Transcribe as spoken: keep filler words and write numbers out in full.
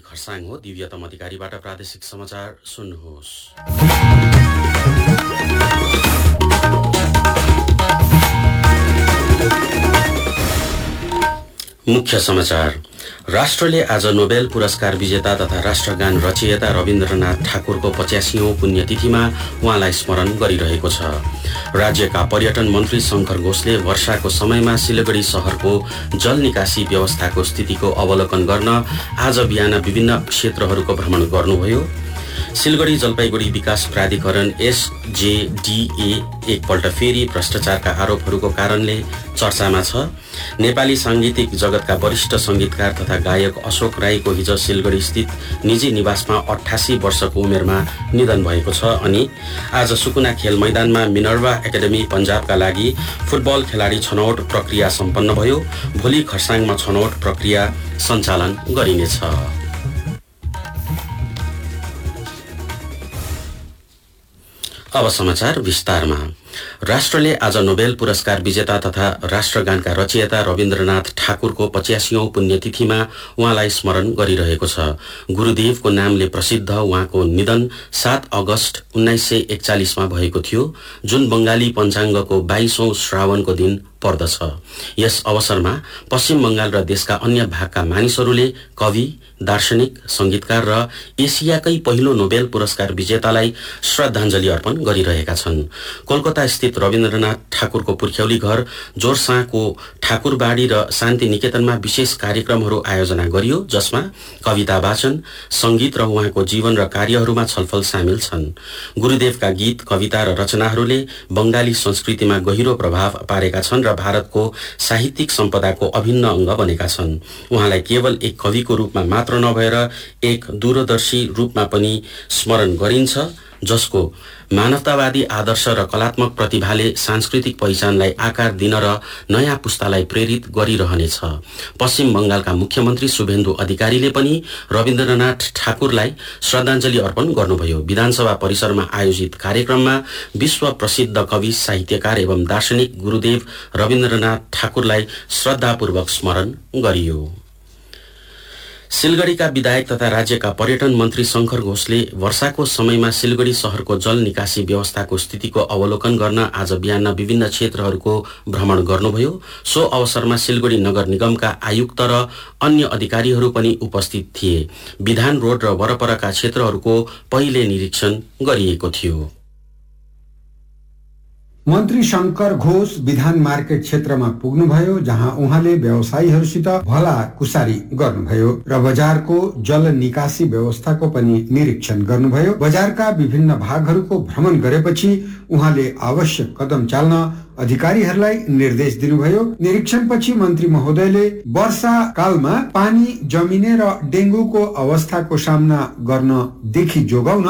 खरसाङ हो। दिव्यतम अधिकारीबाट प्रादेशिक समाचार सुन्नुहोस्। मुख्य समाचार। राष्ट्रले आज नोबेल पुरस्कार विजेता तथा राष्ट्रगान रचयिता रविन्द्रनाथ ठाकुरको पचासीौं पुण्यतिथिमा उहाँलाई स्मरण गरिरहेको छ। राज्यका पर्यटन मन्त्री शंकर घोषले वर्षाको समयमा सिलगढी शहरको जल निकासी व्यवस्थाको स्थितिको अवलोकन गर्न आज बिहान विभिन्न क्षेत्रहरूको भ्रमण गर्नुभयो। सिलगढी जलपाइगुडी विकास प्राधिकरण एसजेडीए एकपल्ट फेरि भ्रष्टाचारका आरोपहरूको कारणले चर्चामा छ। नेपाली सांगीतिक जगतका वरिष्ठ संगीतकार तथा गायक अशोक राईको हिजो सिलगढी स्थित निजी निवासमा अठासी वर्षको उमेरमा निधन भएको छ। अनि आज सुकुना खेल मैदानमा मिनर्वा एकाडेमी पंजाबका लागि फुटबल खेलाडी छनौट प्रक्रिया सम्पन्न भयो। भोलि खरसाङमा छनौट प्रक्रिया सञ्चालन गरिनेछ। अब समाचार विस्तारमा। राष्ट्रले आज नोबेल पुरस्कार विजेता तथा राष्ट्रगानका रचयिता रविन्द्रनाथ ठाकुरको पचासीौं पुण्यतिथिमा उहाँलाई स्मरण गरिरहेको छ। गुरुदेवको नामले प्रसिद्ध उहाँको निधन सात अगस्त उन्नाइस सय एकचालिसमा भएको थियो, जुन बंगाली पञ्चाङ्गको बाइसौं श्रावणको दिन पर्दछ। यस अवसरमा पश्चिम बंगाल र देशका अन्य भागका मानिसहरूले कवि, दार्शनिक, संगीतकार र एसियाकै पहिलो नोबेल पुरस्कार विजेतालाई श्रद्धाञ्जली अर्पण गरिरहेका छन्। कोलकाता स्थित रविन्द्रनाथ ठाकुरको पुर्ख्यौली घर जोरसाको ठाकुरबाडी र शान्ति निकेतनमा विशेष कार्यक्रमहरू आयोजना गरियो, जसमा कविता वाचन, संगीत र उहाँको जीवन र कार्यहरूमा छलफल सामेल छन्। गुरुदेवका गीत, कविता र रचनाहरूले बंगाली संस्कृतिमा गहिरो प्रभाव पारेका छन् र भारतको साहित्यिक सम्पदाको अभिन्न अंग बनेका छन्। उहाँलाई केवल एक कविको रूपमा मात्र नभएर एक दूरदर्शी रूपमा पनि स्मरण गरिन्छ, जसको मानवतावादी आदर्श र कलात्मक प्रतिभाले सांस्कृतिक पहिचानलाई आकार दिन र नयाँ पुस्तालाई प्रेरित गरिरहनेछ। पश्चिम बंगालका मुख्यमन्त्री शुभेन्दु अधिकारीले पनि रविन्द्रनाथ ठाकुरलाई श्रद्धाञ्जली अर्पण गर्नुभयो। विधानसभा परिसरमा आयोजित कार्यक्रममा विश्व प्रसिद्ध कवि, साहित्यकार एवं दार्शनिक गुरुदेव रविन्द्रनाथ ठाकुरलाई श्रद्धापूर्वक स्मरण गरियो। सिलगढीका विधायक तथा राज्यका पर्यटन मन्त्री शंकर घोषले वर्षाको समयमा सिलगढी शहरको जल निकासी व्यवस्थाको स्थितिको अवलोकन गर्न आज बिहान विभिन्न क्षेत्रहरूको भ्रमण गर्नुभयो। सो अवसरमा सिलगढी नगर निगमका आयुक्त र अन्य अधिकारीहरू पनि उपस्थित थिए। विधान रोड र वरपरका क्षेत्रहरूको पहिले निरीक्षण गरिएको थियो। मन्त्री शंकर घोष विधान मार्केट क्षेत्रमा पुग्नुभयो, जहाँ उहाँले व्यवसायीहरूसित भला कुसारी गर्नुभयो र बजारको जल निकासी व्यवस्थाको पनि निरीक्षण गर्नुभयो। बजारका विभिन्न भागहरूको भ्रमण गरेपछि उहाँले आवश्यक कदम चाल्न अधिकारीहरूलाई निर्देश दिनुभयो। निरीक्षणपछि मन्त्री महोदयले वर्षा कालमा पानी जमिने र डेंगूको अवस्थाको सामना गर्नदेखि जोगाउन